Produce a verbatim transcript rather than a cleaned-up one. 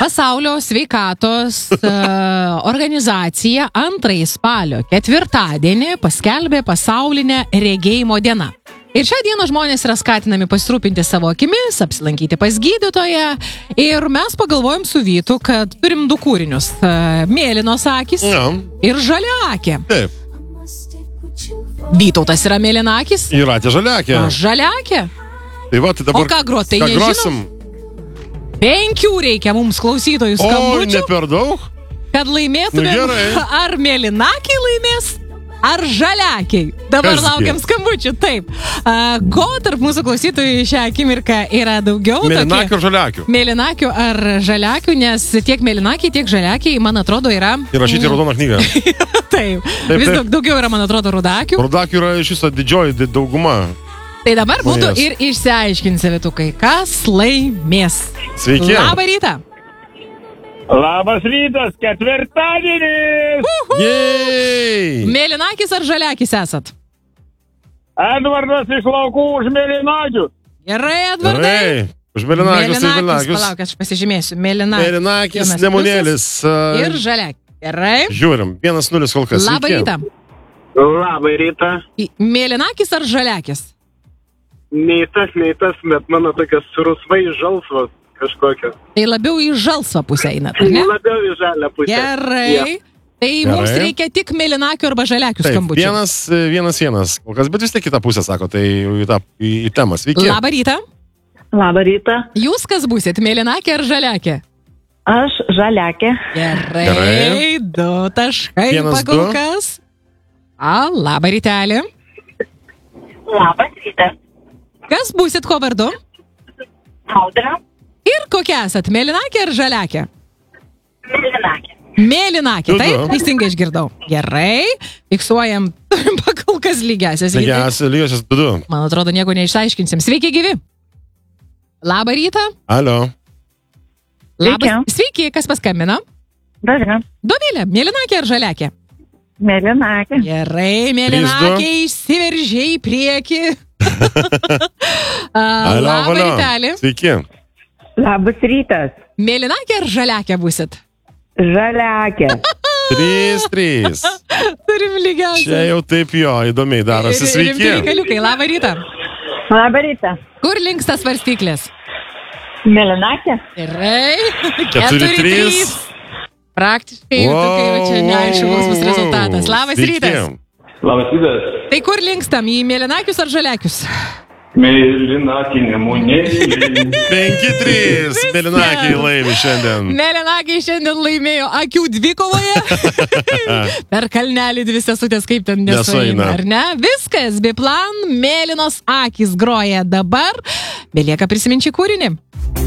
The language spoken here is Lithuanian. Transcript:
Pasaulio sveikatos uh, organizacija antrąjį spalio ketvirtadienį paskelbė pasaulinę regėjimo dieną. Ir šią dieną žmonės yra skatinami pasirūpinti savo akimis, apsilankyti pas gydytoją. Ir mes pagalvojom su Vytu, kad turim du kūrinius. Uh, mėlynos akys Ja. ir žaliakė. Taip. Vytautas yra mėlynakis, Jūratė Žaliakė. o žaliakė. Tai va, tai dabar... O ką grot, tai ką nežinom? grosim? Penkių reikia mums klausytojų O, ne skambučių, per daug? kad laimėtumėm. Nu, gerai. Ar mėlynakiai laimės, ar žaliakiai. Dabar Kasgi? laukiam skambučių, taip. Uh, ko tarp mūsų klausytojų šią akimirką yra daugiau? Mėlynakių ar žaliakių? Mėlynakių ar žaliakių, nes tiek mėlynakiai, tiek žaliakiai, man atrodo, yra... Įrašyti į raudoną knygą. Taip, Taip, vis taip. daug, daugiau yra, man atrodo, rudakių. Rudakių yra iš viso didžioji di- dauguma. Tai dabar būtų Yes. ir išsiaiškinsi, Vytukai, kas laimės. Sveiki. Labą rytą. Labas rytas, ketvirtadienis! Jej! Mėlynakis ar žaliakis esat? Edvardas iš laukų už mėlynakių. Gerai, Edvardai. Gerai. Už mėlynakius ir mėlynakius. Palauk, aš pasižymėsiu. Mėlynakis. Mėlynakis, Vienas nemunėlis. pliusas Ir Uh, žaliakis. Gerai. žiūrim. Vienas nulis kol kas. Labą Sveiki. rytą. Labą rytą. I- Mėlynakis ar žaliakis? Nei tas, nei tas, bet mano tokias rusvai žalsvas kažkokios. Tai labiau į žalsvą pusę einat, ar ne? Labiau į žalę pusę. Gerai. Tai mums Gerai. reikia tik mėlynakių arba žaliakių Taip, skambučių. vienas, vienas, vienas. Kol kas, bet vis tiek kitą pusę sako, tai į, tą, į, į temą. Sveiki. Labą rytą. Labą rytą. Jūs kas būsit, mėlynakė ar žaliakė? Aš žaliakė. Gerai. Gerai. Du taškai Vienas, pakol du. kas. A, labą rytelį. Labas rytas. Kas būsit ko vardu? Audra. Ir kokia esat, mėlynakė ar žaliakė? Mėlynakė. Mėlynakė, Du, taip? du. Teisingai išgirdau. Gerai. Fiksuojam pakol kas lygiasias. Lygias, lygiasias du. Man atrodo, nieko neišaiškinsim. Sveiki, gyvi. Labą rytą. Alio. Labas. Sveiki, kas paskambino? Dažna. Dovilė, mėlynakė ar žaliakė? Mėlynakė. Gerai, mėlynakė išsiveržė į priekį. A, Alio, Labą valio. rytelį. Sveiki. Labas rytas. Mėlynakė ar žaliakė būsit? Žaliakė. Trys, trys. Turim lygiausiai. Čia jau taip jo, įdomiai darosi. Sveiki. Kaliukai, labą rytą. Labą rytą. Kur linksta svarstyklės? Mėlynakė. Gerai. Keturi, trys. Praktiškai jau tokia jau čia neaišku, koks bus rezultatas. Labas Sveiki. rytas. Labas rytas. Tai kur linkstam, į mėlynakius ar žaliakius? Mėlynakį nemunėlį. Penki, trys. Mėlynakiai laimi šiandien. Mėlynakiai šiandien laimėjo akių dvikovoje. Per kalnelį dvi sesutės kaip ten nesueina, Nesueina. ar ne? Viskas, biplan, mėlynos akys groja dabar. Belieka prisiminti kūrinį.